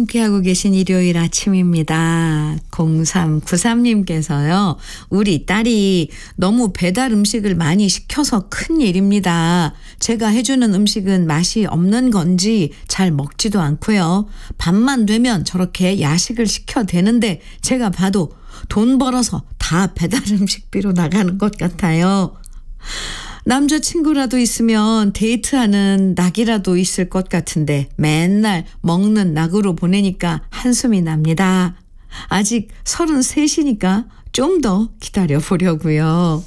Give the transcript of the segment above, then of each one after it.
함께하고 계신 일요일 아침입니다. 0393님께서요. 우리 딸이 너무 배달 음식을 많이 시켜서 큰일입니다. 제가 해주는 음식은 맛이 없는 건지 잘 먹지도 않고요. 밤만 되면 저렇게 야식을 시켜대는데 제가 봐도 돈 벌어서 다 배달 음식비로 나가는 것 같아요. 남자친구라도 있으면 데이트하는 낙이라도 있을 것 같은데 맨날 먹는 낙으로 보내니까 한숨이 납니다. 아직 33이니까 좀 더 기다려 보려고요.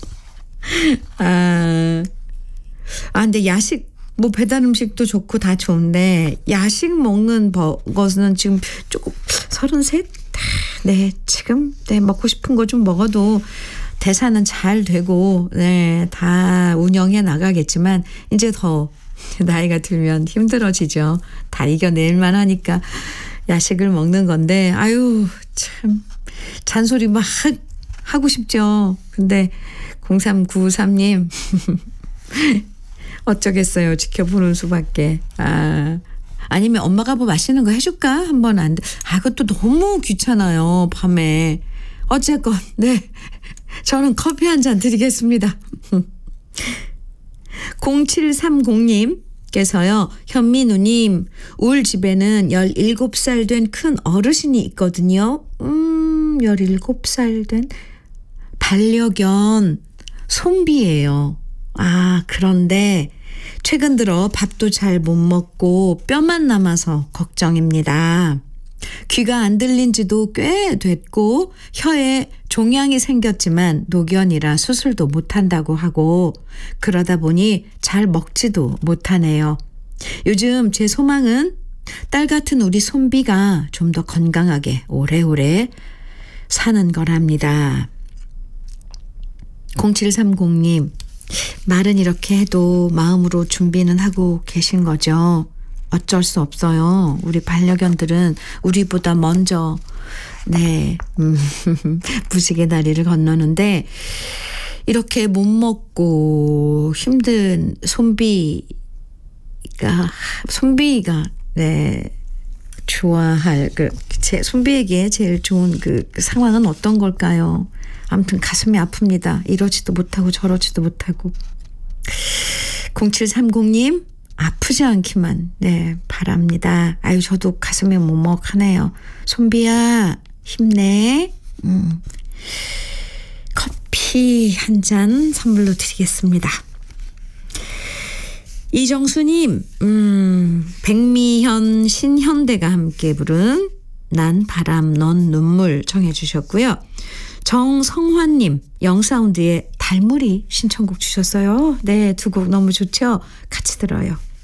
근데 야식 뭐 배달 음식도 좋고 다 좋은데 야식 먹는 것은 지금 조금 33? 네, 지금 먹고 싶은 거 좀 먹어도 대사는 잘 되고 다 운영해 나가겠지만 이제 더 나이가 들면 힘들어지죠. 다 이겨낼만 하니까 야식을 먹는 건데 아유 참 잔소리 막 하고 싶죠. 근데 0393님 어쩌겠어요. 지켜보는 수밖에. 아니면 엄마가 뭐 맛있는 거 해줄까? 한번 안 돼. 그것도 너무 귀찮아요. 밤에. 어쨌건 네. 저는 커피 한 잔 드리겠습니다. 0730님께서요. 현민우님 울 집에는 17살 된 큰 어르신이 있거든요. 17살 된 반려견 솜비예요. 그런데 최근 들어 밥도 잘 못 먹고 뼈만 남아서 걱정입니다. 귀가 안 들린 지도 꽤 됐고 혀에 종양이 생겼지만 노견이라 수술도 못한다고 하고 그러다 보니 잘 먹지도 못하네요. 요즘 제 소망은 딸 같은 우리 솜비가 좀 더 건강하게 오래오래 사는 거랍니다. 0730님 말은 이렇게 해도 마음으로 준비는 하고 계신 거죠. 어쩔 수 없어요. 우리 반려견들은 우리보다 먼저 무식의 다리를 건너는데 이렇게 못 먹고 힘든 솜비가 좋아할 솜비에게 제일 좋은 그 상황은 어떤 걸까요? 아무튼 가슴이 아픕니다. 이러지도 못하고 저러지도 못하고. 0730님 아프지 않기만 바랍니다. 저도 가슴이 먹먹하네요. 솜비야 힘내. 커피 한 잔 선물로 드리겠습니다. 이정수님 백미현 신현대가 함께 부른 난 바람 넌 눈물 정해 주셨고요. 정성환님 영사운드의 달무리 신청곡 주셨어요. 네, 두 곡 너무 좋죠? 같이 들어요.